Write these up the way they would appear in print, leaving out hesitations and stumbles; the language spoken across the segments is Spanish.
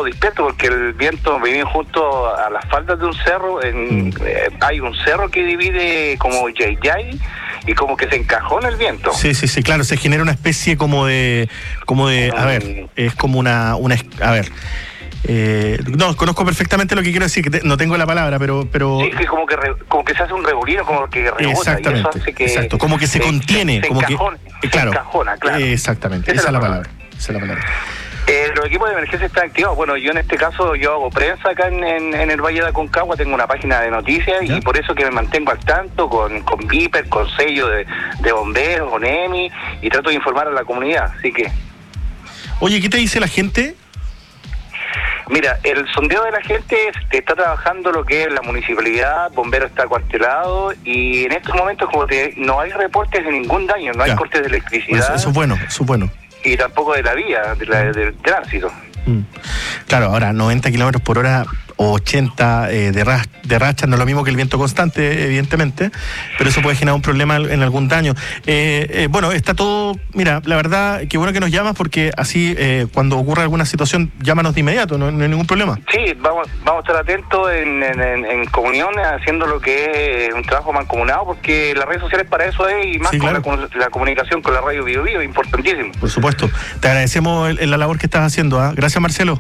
estamos despiertos porque el viento viene justo a las faldas de un cerro. Hay un cerro que divide como Yayay y como que se encajona el viento. Sí, claro, se genera una especie como de a ver, es como una a ver. No, conozco perfectamente lo que quiero decir, que no tengo la palabra, pero... Sí, que como que se hace un remolino, como que rebota. Exactamente, y eso hace que exacto, como que se contiene. Se encajona, claro. Exactamente, esa es la palabra. Los equipos de emergencia están activados. Bueno, yo en este caso, yo hago prensa acá en el Valle de Aconcagua, tengo una página de noticias, ¿ya? Y por eso que me mantengo al tanto con Viper, con sello de bomberos, con EMI, y trato de informar a la comunidad, así que... Oye, ¿qué te dice la gente? Mira, el sondeo de la gente está trabajando lo que es la municipalidad, bombero está acuartelado, y en estos momentos como que no hay reportes de ningún daño, no hay cortes de electricidad. Eso es bueno. Y tampoco de la vía, del tránsito. Claro, ahora 90 kilómetros por hora o 80 de racha no es lo mismo que el viento constante, evidentemente, pero eso puede generar un problema en algún daño. Bueno, está todo, mira, la verdad, qué bueno que nos llamas, porque así cuando ocurra alguna situación, llámanos de inmediato, no hay ningún problema. Sí, vamos a estar atentos en comunión, haciendo lo que es un trabajo mancomunado, porque las redes sociales para eso es, y más claro, con la comunicación con la radio Bio Bio, es importantísimo. Por supuesto, te agradecemos la labor que estás haciendo, ¿eh? Gracias, Marcelo.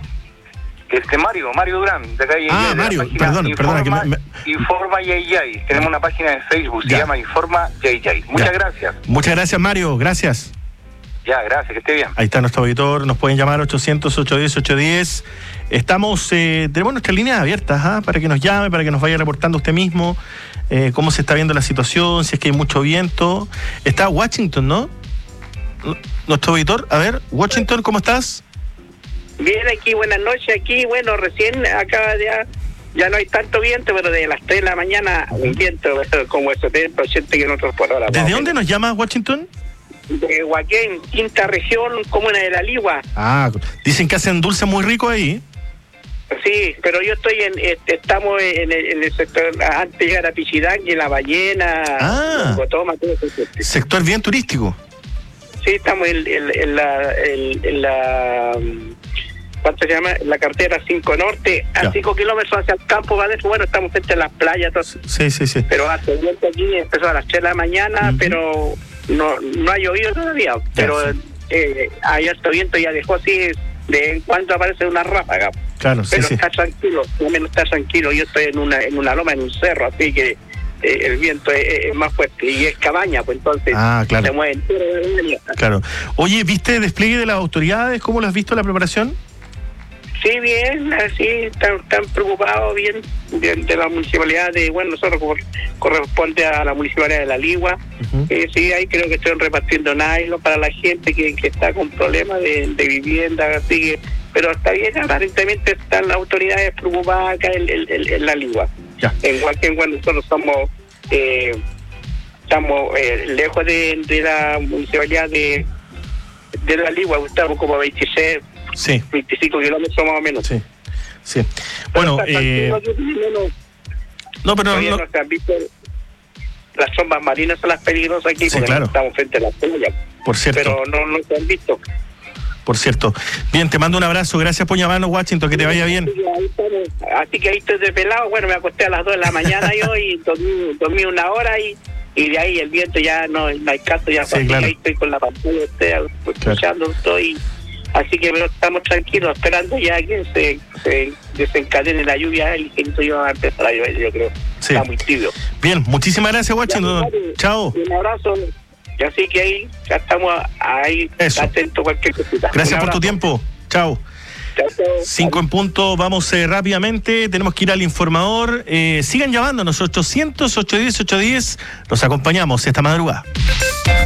Mario Durán, de acá. Mario, perdona. Informa Yayay. Tenemos una página de Facebook, se llama Informa Yayay. Muchas gracias. Muchas gracias, Mario, gracias. Ya, gracias, que esté bien. Ahí está nuestro auditor, nos pueden llamar 800-810-810. Estamos, tenemos nuestras líneas abiertas, para que nos llame, para que nos vaya reportando usted mismo cómo se está viendo la situación, si es que hay mucho viento. Está Washington, ¿no? Nuestro auditor, a ver, Washington, ¿cómo estás? Bien, aquí, buenas noches. Aquí, bueno, recién acaba de... Ya no hay tanto viento, pero de las 3 de la mañana un viento como el 70-80 kilómetros por hora. ¿Desde dónde nos llamas, Washington? De Huaquén, quinta región, comuna de La Ligua. Dicen que hacen dulce muy rico ahí. Sí, pero yo estoy estamos en el sector, antes de llegar a Pichidangui, La Ballena, Cotoma, todo eso. Sector bien turístico. Sí, estamos en la ¿cuánto se llama? La carretera 5 Norte, a 5 kilómetros hacia el campo, ¿vale? Bueno, estamos frente a las playas, todo. Sí. Pero hace el viento aquí empezó a las 3 de la mañana, pero no ha llovido todavía. Pero hay alto viento, ya dejó así, de en cuando aparece una ráfaga. Claro, pero está tranquilo, no está tranquilo. Yo estoy en una loma, en un cerro, así que el viento es más fuerte y es cabaña, pues entonces claro. Se mueve entero. Claro. Oye, ¿viste el despliegue de las autoridades? ¿Cómo lo has visto la preparación? Sí, bien, así están preocupados bien de la municipalidad nosotros corresponde a la municipalidad de La Ligua. Sí, ahí creo que están repartiendo nylon para la gente que está con problemas de vivienda, así que, pero está bien, aparentemente están las autoridades preocupadas acá en La Ligua. En Huaquén, nosotros estamos lejos de la municipalidad de La Ligua, estamos como 25 kilómetros más o menos. Sí. Bueno, no se han visto. Las sombras marinas son las peligrosas aquí, porque claro. Estamos frente a la playa. Por cierto. Pero no se han visto. Por cierto. Bien, te mando un abrazo. Gracias por llamarnos, Washington. Que te vaya bien. Así que ahí estoy desvelado. Bueno, me acosté a las 2 de la mañana yo y dormí una hora y de ahí el viento ya no hay caso. Ya claro. Ahí estoy con la pantalla, escuchando, estoy... Así que estamos tranquilos, esperando ya que se desencadene la lluvia. El ingeniero iba a empezar a llover, yo creo. Sí. Está muy tibio. Bien, muchísimas gracias, Washington. Chao. Un abrazo. Y así que ahí ya estamos ahí atentos a cualquier cosita. Gracias por tu tiempo. Chao. 5 en punto, vamos rápidamente, tenemos que ir al informador. Sigan llamándonos, 800-810-810, los acompañamos esta madrugada.